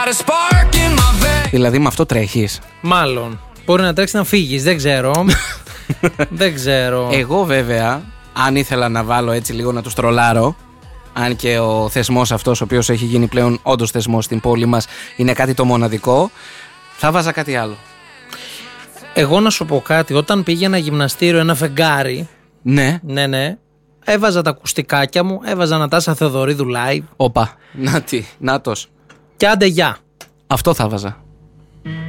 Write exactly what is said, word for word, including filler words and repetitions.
Δηλαδή με αυτό τρέχεις? Μάλλον. Μπορεί να τρέξει να φύγεις, δεν ξέρω. Δεν ξέρω. Εγώ βέβαια, αν ήθελα να βάλω έτσι λίγο να τους τρολάρω, αν και ο θεσμός αυτός ο οποίος έχει γίνει πλέον όντως θεσμός στην πόλη μας είναι κάτι το μοναδικό, θα βάζα κάτι άλλο. Εγώ να σου πω κάτι, όταν πήγαινα γυμναστήριο ένα φεγγάρι. Ναι. Ναι, ναι. Έβαζα τα ακουστικάκια μου, έβαζα Νατάσα Θεοδωρίδου live. Όπα, να τι, νάτος. Και άντε γεια. Αυτό θα βάζα.